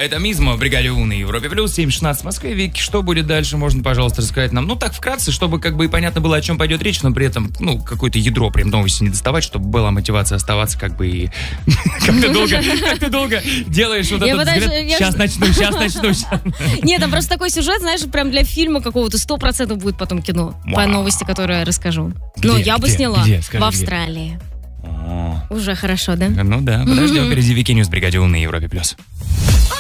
Это Мизма в бригаде У на Европе Плюс, 7:16 в Москве. Вики, что будет дальше, можно, пожалуйста, рассказать нам? Ну, так вкратце, чтобы как бы и понятно было, о чем пойдет речь, но при этом, ну, какое-то ядро прям новости не доставать, чтобы была мотивация оставаться как бы и... Как ты долго делаешь вот этот взгляд. Сейчас начну. Нет, там просто такой сюжет, знаешь, прям для фильма какого-то 100% будет потом кино. По новости, которую я расскажу. Но я бы сняла в Австралии. Уже хорошо, да? Ну да, подождем, впереди Вики Ньюс в бригаде У на Европе Плюс.